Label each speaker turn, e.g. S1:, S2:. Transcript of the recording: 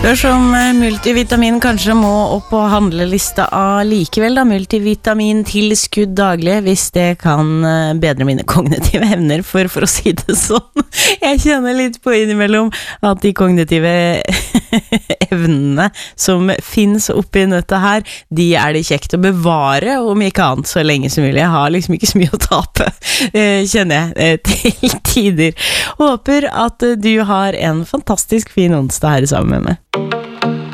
S1: Som multivitamin kanskje må opp på handlelista likevel da, multivitamintilskudd daglig, hvis det kan bedre mine kognitive evner, for å si det sånn. Jeg kjenner litt på innimellom at de kognitive evnene som finnes oppi nøttet her, de det kjekt å bevare, om ikke annet så lenge som mulig. Jeg har liksom ikke så mye å tape, kjenner jeg til tider. Håper at du har en fantastisk fin onsdag her sammen med meg.